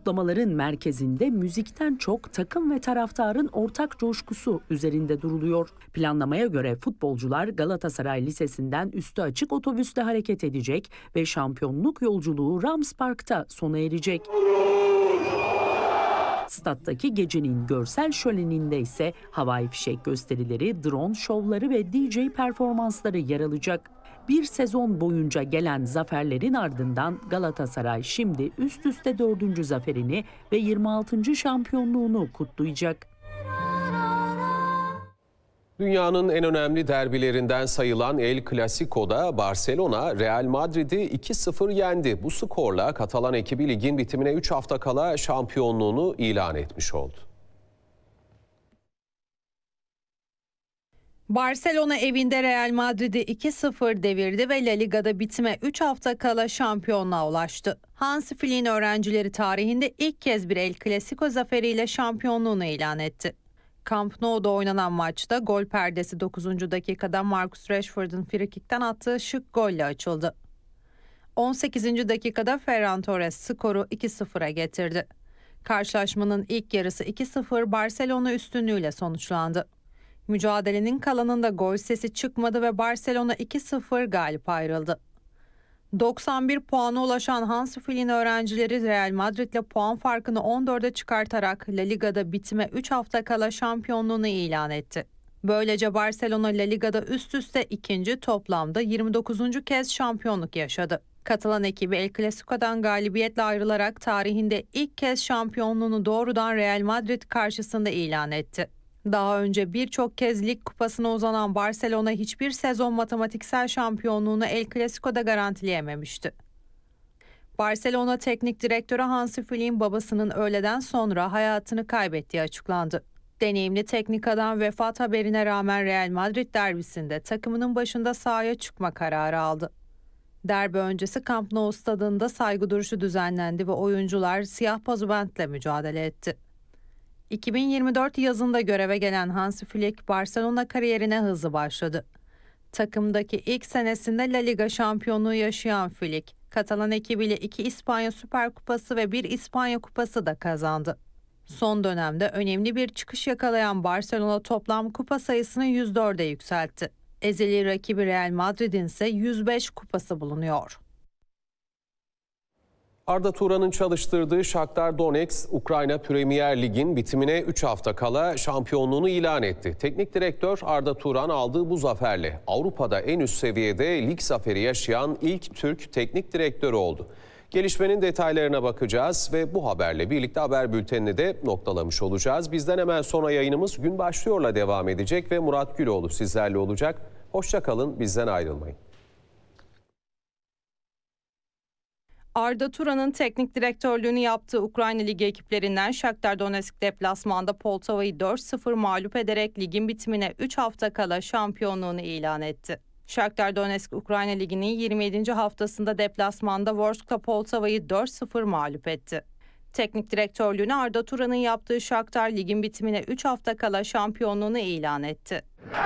Kutlamaların merkezinde müzikten çok takım ve taraftarın ortak coşkusu üzerinde duruluyor. Planlamaya göre futbolcular Galatasaray Lisesi'nden üstü açık otobüsle hareket edecek ve şampiyonluk yolculuğu Rams Park'ta sona erecek. Stattaki gecenin görsel şöleninde ise havai fişek gösterileri, drone şovları ve DJ performansları yer alacak. Bir sezon boyunca gelen zaferlerin ardından Galatasaray şimdi üst üste 4. zaferini ve 26. şampiyonluğunu kutlayacak. Dünyanın en önemli derbilerinden sayılan El Clasico'da Barcelona Real Madrid'i 2-0 yendi. Bu skorla Katalan ekibi ligin bitimine 3 hafta kala şampiyonluğunu ilan etmiş oldu. Barcelona evinde Real Madrid'i 2-0 devirdi ve La Liga'da bitime 3 hafta kala şampiyonluğa ulaştı. Hansi Flick'in öğrencileri tarihinde ilk kez bir El Clasico zaferiyle şampiyonluğunu ilan etti. Camp Nou'da oynanan maçta gol perdesi 9. dakikada Marcus Rashford'un frikikten attığı şık golle açıldı. 18. dakikada Ferran Torres skoru 2-0'a getirdi. Karşılaşmanın ilk yarısı 2-0 Barcelona üstünlüğüyle sonuçlandı. Mücadelenin kalanında gol sesi çıkmadı ve Barcelona 2-0 galip ayrıldı. 91 puana ulaşan Hansi Flick'in öğrencileri Real Madrid'le puan farkını 14'e çıkartarak La Liga'da bitime 3 hafta kala şampiyonluğunu ilan etti. Böylece Barcelona La Liga'da üst üste ikinci, toplamda 29. kez şampiyonluk yaşadı. Katalan ekibi El Clasico'dan galibiyetle ayrılarak tarihinde ilk kez şampiyonluğunu doğrudan Real Madrid karşısında ilan etti. Daha önce birçok kez lig kupasına uzanan Barcelona hiçbir sezon matematiksel şampiyonluğunu El Clasico'da garantileyememişti. Barcelona Teknik Direktörü Hansi Flick'in babasının öğleden sonra hayatını kaybettiği açıklandı. Deneyimli teknik adam vefat haberine rağmen Real Madrid derbisinde takımının başında sahaya çıkma kararı aldı. Derbi öncesi Camp Nou stadında saygı duruşu düzenlendi ve oyuncular siyah pazubentle mücadele etti. 2024 yazında göreve gelen Hansi Flick, Barcelona kariyerine hızlı başladı. Takımdaki ilk senesinde La Liga şampiyonluğu yaşayan Flick, Katalan ekibiyle 2 İspanya Süper Kupası ve 1 İspanya Kupası da kazandı. Son dönemde önemli bir çıkış yakalayan Barcelona toplam kupa sayısını 104'e yükseltti. Ezeli rakibi Real Madrid'in ise 105 kupası bulunuyor. Arda Turan'ın çalıştırdığı Shakhtar Donetsk, Ukrayna Premier Lig'in bitimine 3 hafta kala şampiyonluğunu ilan etti. Teknik direktör Arda Turan aldığı bu zaferle Avrupa'da en üst seviyede lig zaferi yaşayan ilk Türk teknik direktörü oldu. Gelişmenin detaylarına bakacağız ve bu haberle birlikte haber bültenini de noktalamış olacağız. Bizden hemen sonra yayınımız Gün Başlıyor'la devam edecek ve Murat Güloğlu sizlerle olacak. Hoşça kalın, bizden ayrılmayın. Arda Turan'ın teknik direktörlüğünü yaptığı Ukrayna Ligi ekiplerinden Shakhtar Donetsk deplasmanda Poltava'yı 4-0 mağlup ederek ligin bitimine 3 hafta kala şampiyonluğunu ilan etti. Shakhtar Donetsk Ukrayna Ligi'nin 27. haftasında deplasmanda Vorskla Poltava'yı 4-0 mağlup etti. Teknik direktörlüğünü Arda Turan'ın yaptığı Shakhtar ligin bitimine 3 hafta kala şampiyonluğunu ilan etti.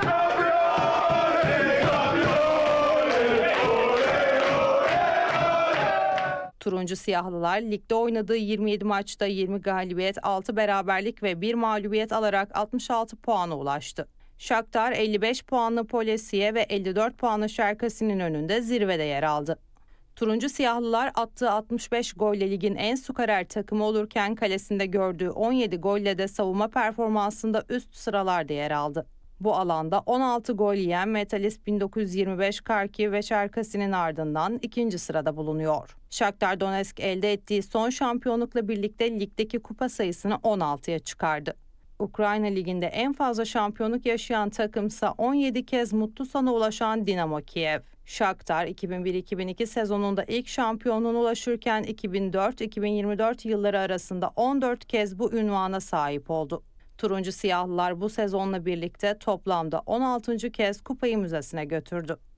Turuncu Siyahlılar ligde oynadığı 27 maçta 20 galibiyet, 6 beraberlik ve 1 mağlubiyet alarak 66 puana ulaştı. Shakhtar 55 puanlı Polesiye ve 54 puanlı Şerkasi'nin önünde zirvede yer aldı. Turuncu Siyahlılar attığı 65 golle ligin en skorer takımı olurken kalesinde gördüğü 17 golle de savunma performansında üst sıralarda yer aldı. Bu alanda 16 gol yiyen Metalist 1925 Kharkiv ve Şerkasi'nin ardından 2. sırada bulunuyor. Shakhtar Donetsk elde ettiği son şampiyonlukla birlikte ligdeki kupa sayısını 16'ya çıkardı. Ukrayna Ligi'nde en fazla şampiyonluk yaşayan takımsa 17 kez mutlu sona ulaşan Dinamo Kiev. Shakhtar 2001-2002 sezonunda ilk şampiyonluğuna ulaşırken 2004-2024 yılları arasında 14 kez bu ünvana sahip oldu. Turuncu Siyahlılar bu sezonla birlikte toplamda 16. kez kupayı müzesine götürdü.